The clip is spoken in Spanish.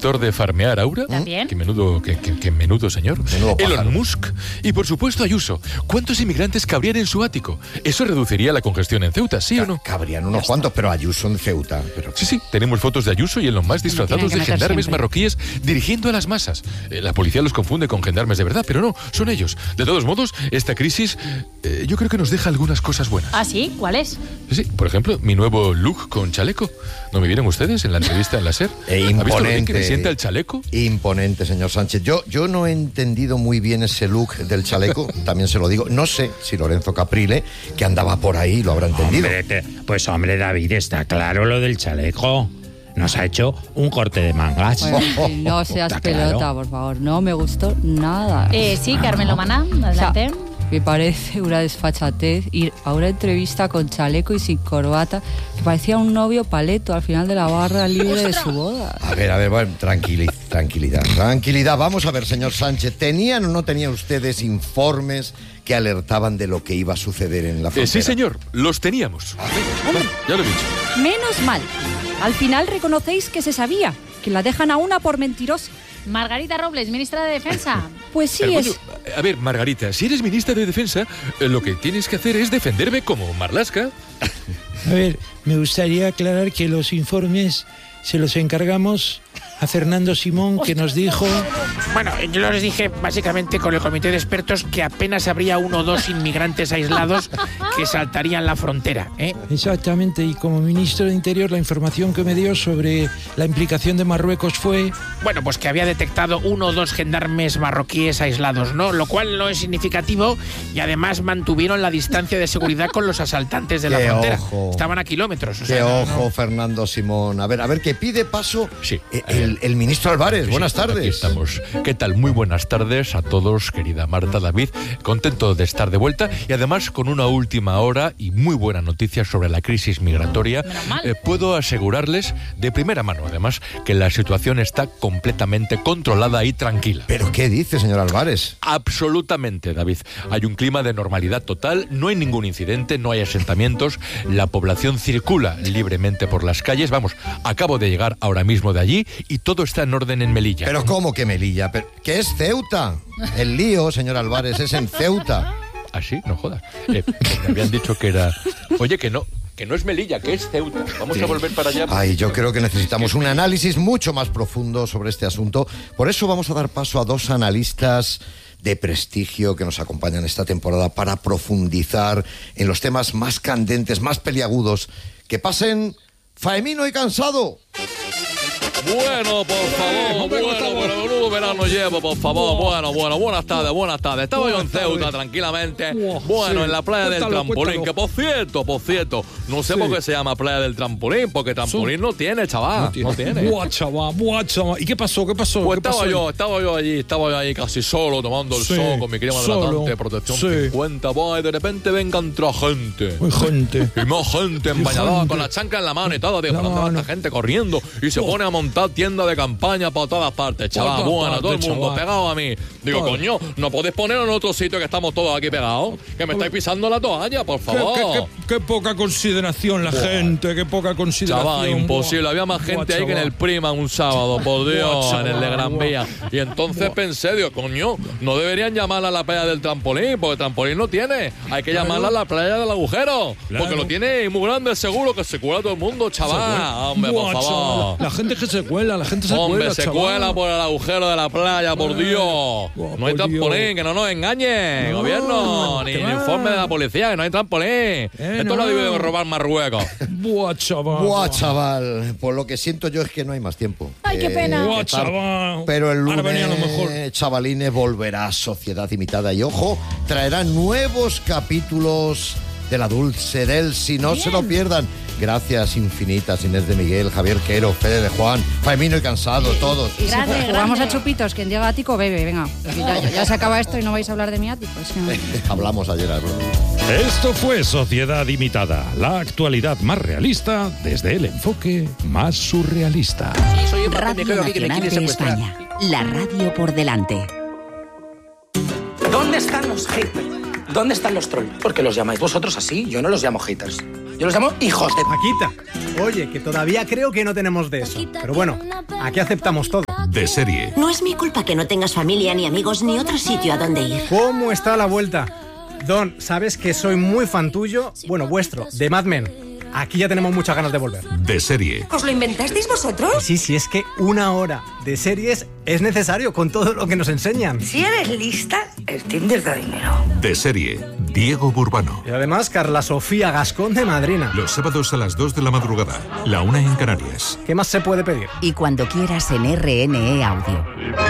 director de Farmear Aura. ¿También? Qué menudo señor. Menudo pájaro. Elon Musk. Y por supuesto Ayuso. ¿Cuántos inmigrantes cabrían en su ático? Eso reduciría la congestión en Ceuta, ¿sí o no? Cabrían unos cuantos, pero Ayuso en Ceuta. Pero... Sí, tenemos fotos de Ayuso y Elon Musk disfrazados de tienen que meter gendarmes siempre. marroquíes dirigiendo a las masas. La policía los confunde con gendarmes de verdad, pero no, son ellos. De todos modos, esta crisis yo creo que nos deja algunas cosas buenas. ¿Ah, sí? ¿Cuál es? Sí, por ejemplo, mi nuevo look con chaleco. ¿No me vieron ustedes en la entrevista en la SER? ¿Ha visto lo bien que Imponente. me sienta el chaleco? Imponente, señor Sánchez. Yo no he entendido muy bien ese look del chaleco, también se lo digo. No sé si Lorenzo Caprile, que andaba por ahí, lo habrá entendido. Pues hombre, David, está claro lo del chaleco. Nos ha hecho un corte de mangas. Bueno, no seas Está pelota, claro. por favor. No me gustó nada. Sí, Carmen Lomana, adelante. Me parece una desfachatez ir a una entrevista con chaleco y sin corbata, que parecía un novio paleto al final de la barra libre de su boda. A ver, bueno, tranquilidad. Vamos a ver, señor Sánchez, ¿tenían o no tenían ustedes informes que alertaban de lo que iba a suceder en la frontera? Sí, señor, los teníamos. Bueno, ya lo he dicho. Menos mal. Al final reconocéis que se sabía, que la dejan a una por mentirosa. Margarita Robles, ministra de Defensa. Pues sí, Pero, es... coño, a ver, Margarita, si eres ministra de Defensa, lo que tienes que hacer es defenderme como Marlaska. A ver, me gustaría aclarar que los informes se los encargamos a Fernando Simón, que nos dijo... Bueno, yo les dije básicamente con el comité de expertos que apenas habría 1 o 2 inmigrantes aislados que saltarían la frontera, ¿eh? Exactamente, y como ministro de Interior la información que me dio sobre la implicación de Marruecos fue... Bueno, pues que había detectado 1 o 2 gendarmes marroquíes aislados, ¿no? Lo cual no es significativo y además mantuvieron la distancia de seguridad con los asaltantes de la ¡Qué frontera. ojo! Estaban a kilómetros. O ¡Qué sea, ojo, Fernando Simón! A ver, que pide paso Sí. el ministro Álvarez. Buenas tardes. Aquí estamos. ¿Qué tal? Muy buenas tardes a todos, querida Marta, David. Contento de estar de vuelta y además con una última hora y muy buena noticia sobre la crisis migratoria. Menos mal. Puedo asegurarles de primera mano, además, que la situación está completamente controlada y tranquila. ¿Pero qué dice, señor Álvarez? Absolutamente, David. Hay un clima de normalidad total, no hay ningún incidente, no hay asentamientos, la población circula libremente por las calles. Vamos, acabo de llegar ahora mismo de allí y todo está en orden en Melilla. ¿Pero cómo que Melilla? ¿Qué es Ceuta? El lío, señor Álvarez, es en Ceuta. ¿Ah, sí? No jodas. Me habían dicho que era... Oye, que no es Melilla, que es Ceuta. Vamos a volver para allá. Ay, yo creo que necesitamos un análisis mucho más profundo sobre este asunto. Por eso vamos a dar paso a 2 analistas de prestigio que nos acompañan esta temporada para profundizar en los temas más candentes, más peliagudos. Que pasen Faemino y Cansado. Bueno, por favor, menudo verano llevo, por favor. Bueno, buenas tardes. Estaba yo en Ceuta tranquilamente. Bueno, en la playa del Trampolín, que por cierto, no sé por qué se llama playa del Trampolín, porque Trampolín no tiene, chaval. No tiene. Buah, chaval. ¿Y qué pasó? Pues estaba yo allí casi solo, tomando el sol con mi crema hidratante de protección 50. Y de repente venga otra gente. Muy gente. Y más gente embañada con la chancla en la mano y todo. Digo, ¿dónde va esta gente corriendo? Y se pone a montar tienda de campaña por todas partes, chaval. Bueno, todo el mundo pegado a mí. Digo, coño, ¿no podéis poner en otro sitio que estamos todos aquí pegados? Que me estáis pisando la toalla, por favor. Qué poca consideración la gente, qué poca consideración. Chaval, imposible. Había más gente ahí que en el Prima un sábado, por Dios, en el de Gran Vía. Y entonces pensé, digo, coño, no deberían llamarla a la playa del Trampolín, porque el Trampolín no tiene. Hay que llamarla a la playa del Agujero, porque lo tiene muy grande, seguro que se cuela todo el mundo, chaval. Hombre, por favor. La gente que se cuela, Hombre, se cuela por el agujero de la playa, por Dios. No hay trampolín, que no nos engañen, gobierno. Ni informe de la policía, que no hay trampolín. Esto no debe robar Marruecos. Buah, chaval. Pues lo que siento yo es que no hay más tiempo. Ay, qué pena. Buah, chaval. Pero el Ahora venía lo lunes, mejor. chavalines, volverá Sociedad Imitada. Y ojo, traerá nuevos capítulos de La Dulce del Si no se lo pierdan. Gracias infinitas, Inés de Miguel, Javier Quero, Fede de Juan, Faemino y Cansado, todos. Y si jugamos a chupitos, quien llega ático bebe, venga. Ya se acaba esto y no vais a hablar de mi ático. Es que no. Hablamos ayer, Esto fue Sociedad Imitada, la actualidad más realista desde el enfoque más surrealista. Radio Nacional de España, la radio por delante. ¿Dónde están los haters? ¿Dónde están los trolls? Porque los llamáis vosotros así, yo no los llamo haters. Yo los llamo hijos de... Paquita, oye, que todavía creo que no tenemos de eso. Pero bueno, aquí aceptamos todo. De serie. No es mi culpa que no tengas familia, ni amigos, ni otro sitio a donde ir. ¿Cómo está la vuelta? Don, sabes que soy muy fan tuyo, bueno, vuestro, de Mad Men. Aquí ya tenemos muchas ganas de volver. De serie. ¿Os lo inventasteis vosotros? Sí, es que 1 hora de series es necesario con todo lo que nos enseñan. Si eres lista, el Tinder da dinero. De serie. Diego Burbano. Y además, Carla Sofía Gascón de madrina. Los sábados a las 2 de la madrugada. La 1 en Canarias. ¿Qué más se puede pedir? Y cuando quieras en RNE Audio.